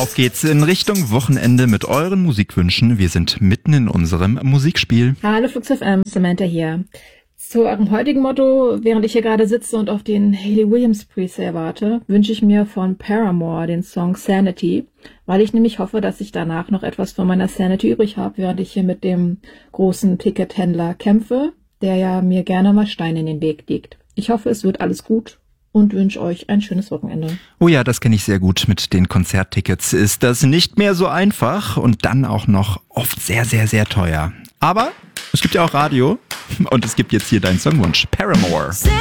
Auf geht's in Richtung Wochenende mit euren Musikwünschen. Wir sind mitten in unserem Musikspiel. Hallo Flux FM, Samantha hier. Zu eurem heutigen Motto, während ich hier gerade sitze und auf den Hayley Williams Presale warte, wünsche ich mir von Paramore den Song Sanity, weil ich nämlich hoffe, dass ich danach noch etwas von meiner Sanity übrig habe, während ich hier mit dem großen Tickethändler kämpfe, der ja mir gerne mal Steine in den Weg legt. Ich hoffe, es wird alles gut und wünsche euch ein schönes Wochenende. Oh ja, das kenne ich sehr gut. Mit den Konzerttickets ist das nicht mehr so einfach und dann auch noch oft sehr, sehr, sehr teuer. Aber es gibt ja auch Radio und es gibt jetzt hier deinen Songwunsch. Paramore.